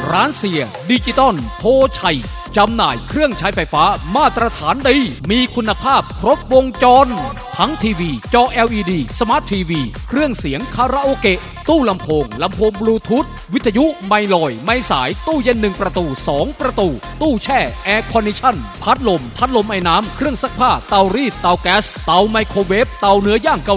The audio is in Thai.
ร้านเสียดิจิตอลโพชัยจำหน่ายเครื่องใช้ไฟฟ้ามาตรฐานดีมีคุณภาพครบวงจรทั้งทีวีจอ LED สมาร์ททีวีเครื่องเสียงคาราโอเกะตู้ลำโพงบลูทูธวิทยุไมลอยไม้สายตู้เย็น1ประตู2ประตูตู้แช่แอร์คอนดิชั่นพัดลมไอ้น้ำเครื่องซักผ้าเตารีดเตาแก๊สเตาไมโครเวฟเตาเนื้อย่างเกา